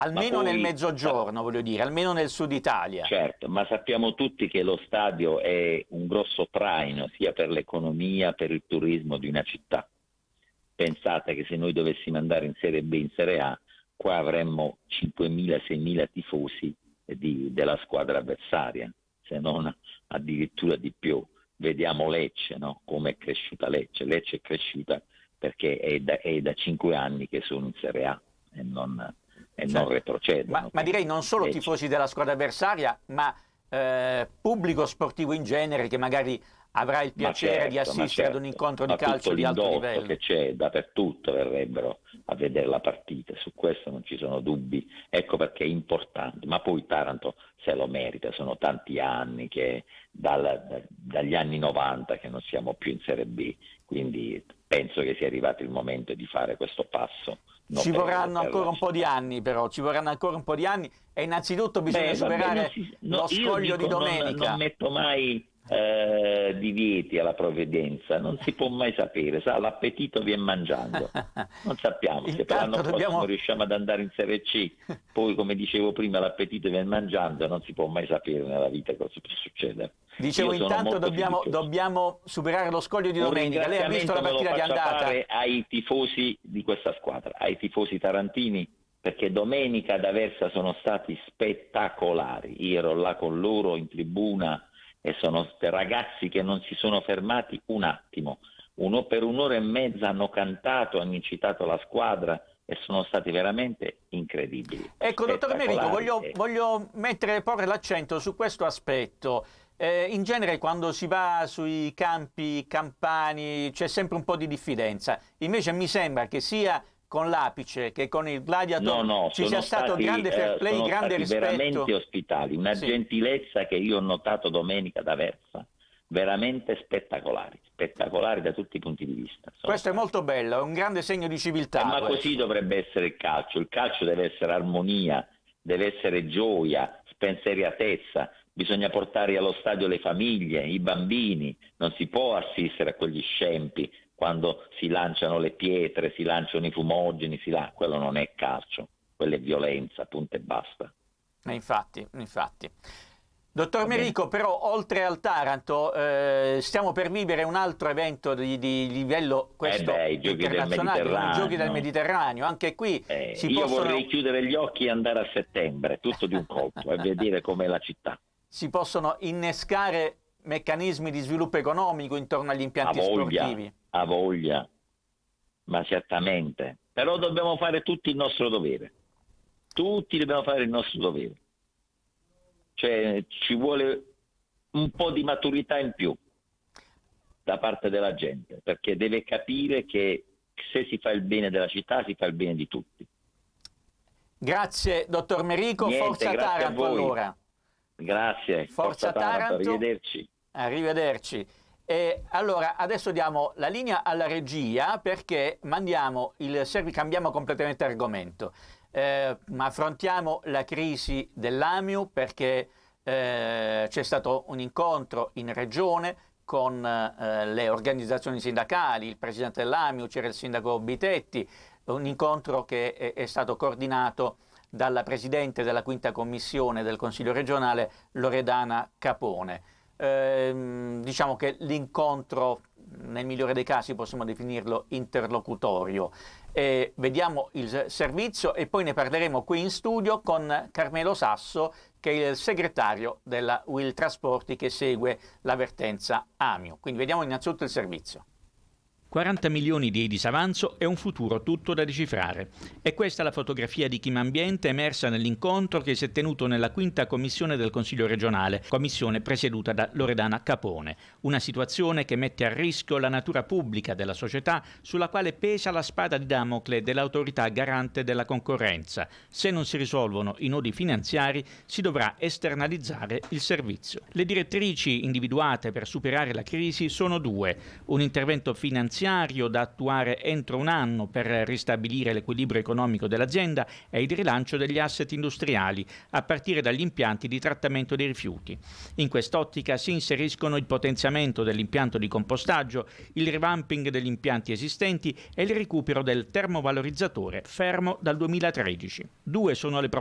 Almeno poi, nel mezzogiorno, voglio dire, almeno nel sud Italia. certo, ma sappiamo tutti che lo stadio è un grosso traino sia per l'economia, per il turismo di una città. Pensate che se noi dovessimo andare in Serie B, in Serie A, qua avremmo 5.000-6.000 tifosi della squadra avversaria, se non addirittura di più. Vediamo Lecce, no? Come è cresciuta Lecce. Lecce è cresciuta perché è da 5 anni che sono in Serie A e non retrocedono. Ma direi non solo Lecce. tifosi della squadra avversaria, ma pubblico sportivo in genere che magari avrà il piacere di assistere ad un incontro di calcio di alto livello. Che c'è dappertutto verrebbero a vedere la partita, su questo non ci sono dubbi, ecco perché è importante, ma poi Taranto se lo merita, sono tanti anni che dagli anni 90 che non siamo più in Serie B, quindi penso che sia arrivato il momento di fare questo passo. Ci vorranno ancora un po' di anni, però, ci vorranno ancora un po' di anni e innanzitutto bisogna superare lo scoglio di domenica. Non metto mai divieti alla provvidenza, non si può mai sapere, sa, l'appetito viene mangiando, non sappiamo se per l'anno prossimo riusciamo ad andare in Serie C, poi come dicevo prima l'appetito viene mangiando, non si può mai sapere nella vita cosa può succedere. Dicevo, intanto dobbiamo superare lo scoglio di domenica. Lei ha visto la partita di andata? Ai tifosi di questa squadra, ai tifosi tarantini, perché domenica ad Aversa sono stati spettacolari, io ero là con loro in tribuna e sono ragazzi che non si sono fermati un attimo, per un'ora e mezza hanno cantato, hanno incitato la squadra e sono stati veramente incredibili. Ecco, dottor Merico, voglio porre l'accento su questo aspetto. In genere quando si va sui campi campani c'è sempre un po' di diffidenza, invece mi sembra che sia con l'Apice che con il Gladiator ci sia stato grande fair play, grande rispetto. Veramente ospitali, una gentilezza che io ho notato domenica ad Aversa, veramente spettacolari da tutti i punti di vista. Questo è molto bello, è un grande segno di civiltà. Ma così dovrebbe essere il calcio deve essere armonia, deve essere gioia, spensieratezza, bisogna portare allo stadio le famiglie, i bambini, non si può assistere a quegli scempi quando si lanciano le pietre, si lanciano i fumogeni, quello non è calcio, quello è violenza, punto e basta. Infatti. Dottor Merico, però oltre al Taranto stiamo per vivere un altro evento di livello i giochi internazionale, i giochi del Mediterraneo, anche qui io vorrei chiudere gli occhi e andare a settembre, tutto di un colpo, e vedere com'è la città. Si possono innescare meccanismi di sviluppo economico intorno agli impianti sportivi. A voglia, ma certamente. Però dobbiamo fare tutti il nostro dovere. Tutti dobbiamo fare il nostro dovere. Cioè ci vuole un po' di maturità in più da parte della gente, perché deve capire che se si fa il bene della città si fa il bene di tutti. Grazie dottor Merico, forza Taranto allora. Grazie, forza Taranto, arrivederci. Arrivederci. E allora adesso diamo la linea alla regia perché cambiamo completamente argomento. Ma affrontiamo la crisi dell'Amiu perché c'è stato un incontro in regione con le organizzazioni sindacali, il presidente dell'Amiu, c'era il sindaco Bitetti, un incontro che è stato coordinato dalla presidente della quinta commissione del Consiglio regionale Loredana Capone. Diciamo che l'incontro, nel migliore dei casi possiamo definirlo interlocutorio. Vediamo il servizio e poi ne parleremo qui in studio con Carmelo Sasso, che è il segretario della Will Trasporti che segue la vertenza Amiu. Quindi vediamo innanzitutto il servizio. 40 milioni di disavanzo e un futuro tutto da decifrare. È questa la fotografia di Chimambiente emersa nell'incontro che si è tenuto nella quinta commissione del Consiglio regionale, commissione presieduta da Loredana Capone. Una situazione che mette a rischio la natura pubblica della società sulla quale pesa la spada di Damocle dell'autorità garante della concorrenza. Se non si risolvono i nodi finanziari si dovrà esternalizzare il servizio. Le direttrici individuate per superare la crisi sono due: un intervento finanziario finanziario da attuare entro un anno per ristabilire l'equilibrio economico dell'azienda e il rilancio degli asset industriali, a partire dagli impianti di trattamento dei rifiuti. In quest'ottica si inseriscono il potenziamento dell'impianto di compostaggio, il revamping degli impianti esistenti e il recupero del termovalorizzatore fermo dal 2013. 2 sono le